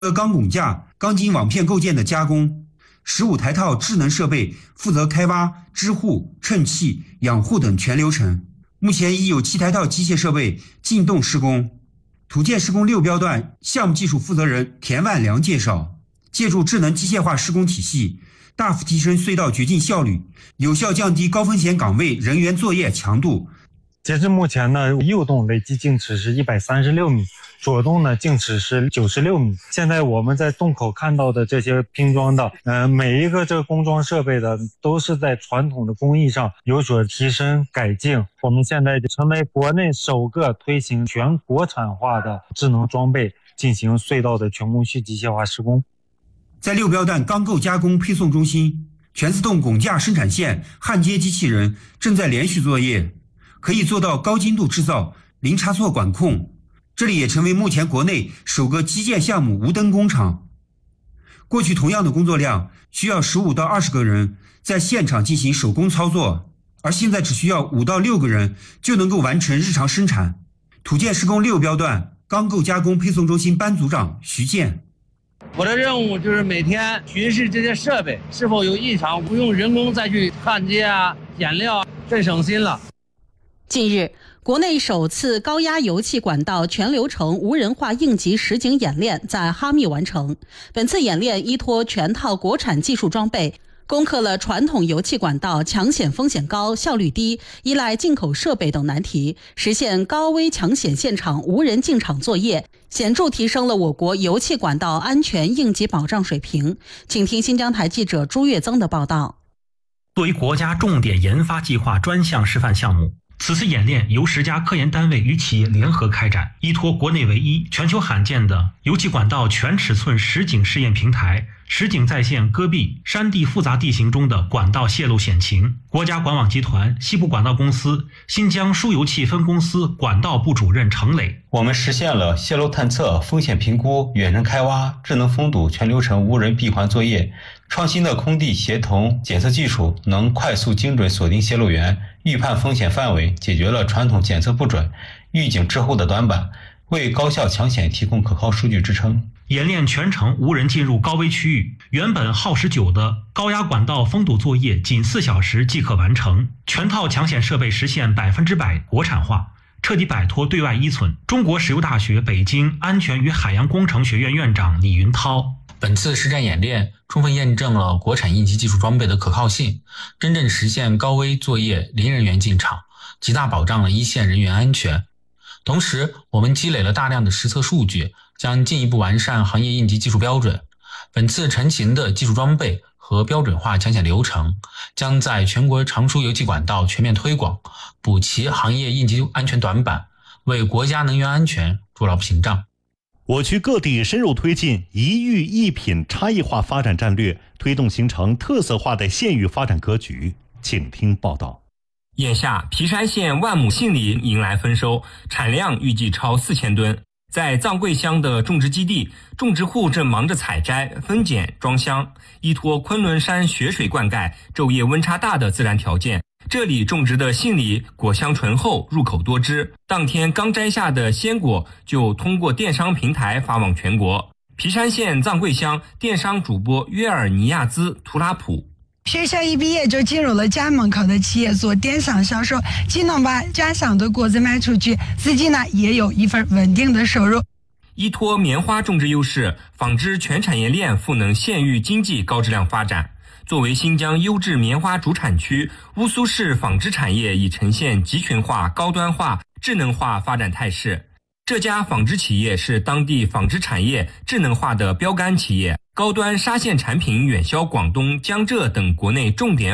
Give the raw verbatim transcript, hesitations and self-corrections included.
钢拱架、钢筋网片构件的加工，十五台套智能设备负责开挖、支护、称气、养护等全流程。目前已有七台套机械设备进洞施工。土建施工六标段项目技术负责人田万良介绍，借助智能机械化施工体系，大幅提升隧道掘进效率，有效降低高风险岗位人员作业强度。 截至目前呢，右洞累计径尺是一百三十六米，左洞呢径尺是九十六米。现在我们在洞口看到的这些拼装的，呃，每一个这个工装设备的都是在传统的工艺上有所提升改进。我们现在就成为国内首个推行全国产化的智能装备进行隧道的全工序机械化施工。 在六标段钢构加工配送中心，全自动拱架生产线焊接机器人正在连续作业，可以做到高精度制造、零差错管控。这里也成为目前国内首个基建项目无灯工厂。过去同样的工作量需要十五到二十个人在现场进行手工操作，而现在只需要五到六个人就能够完成日常生产。土建施工六标段钢构加工配送中心班组长徐建， 我的任务就是每天巡视这些设备是否有异常，不用人工再去焊接啊、填料，更省心了。 近日，国内首次高压油气管道全流程无人化应急实景演练在哈密完成。本次演练依托全套国产技术装备，攻克了传统油气管道抢险风险高、效率低、依赖进口设备等难题，实现高危抢险现场无人进场作业，显著提升了我国油气管道安全应急保障水平。请听新疆台记者朱月增的报道。 作为国家重点研发计划专项示范项目，此次演练由十家科研单位与企业联合开展，依托国内唯一、全球罕见的油气管道全尺寸实景试验平台，实景再现戈壁、山地复杂地形中的管道泄漏险情。国家管网集团西部管道公司新疆输油气分公司管道部主任程磊： 我们实现了泄漏探测、风险评估、远程开挖、智能封堵全流程无人闭环作业。创新的空地协同检测技术能快速精准锁定泄漏源，预判风险范围，解决了传统检测不准、预警滞后的短板，为高效抢险提供可靠数据支撑。 演练全程无人进入高危区域，原本耗时久的高压管道封堵作业仅四小时即可完成，全套抢险设备实现百分之百国产化，彻底摆脱对外依存。中国石油大学北京安全与海洋工程学院院长李云涛： 本次实战演练充分验证了国产应急技术装备的可靠性，真正实现高危作业零人员进场，极大保障了一线人员安全。同时，我们积累了大量的实测数据，将进一步完善行业应急技术标准。本次成型的技术装备和标准化抢险流程，将在全国长输油气管道全面推广，补齐行业应急安全短板，为国家能源安全筑牢屏障。 我区各地深入推进一域一品差异化发展战略，推动形成特色化的县域发展格局。请听报道。 眼下，皮山县万亩杏梨迎来丰收，产量预计超四千吨。在藏贵乡的种植基地，种植户正忙着采摘、分拣、装箱，依托昆仑山雪水灌溉，昼夜温差大的自然条件，这里种植的杏梨果香醇厚，入口多汁。当天刚摘下的鲜果就通过电商平台发往全国。皮山县藏贵乡电商主播约尔尼亚兹图拉普： 学校一毕业就进入了家门口的企业做电商销售，既能把家乡的果子卖出去，自己呢也有一份稳定的收入。 依托棉花种植优势，纺织全产业链赋能县域经济高质量发展。作为新疆优质棉花主产区，乌苏市纺织产业已呈现集群化、高端化、智能化发展态势。这家纺织企业是当地纺织产业智能化的标杆企业，高端纱线产品远销广东、江浙等国内重点